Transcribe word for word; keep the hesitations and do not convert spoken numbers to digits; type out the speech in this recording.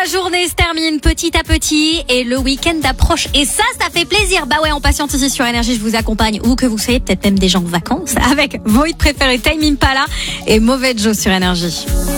journée se termine petit à petit et le week-end approche. Et ça, ça fait plaisir. Bah ouais, on patiente ici sur Énergie. Je vous accompagne où que vous soyez, peut-être même des gens en vacances, avec vos hits préférés, Tame Impala et Mauvais Joe sur Énergie.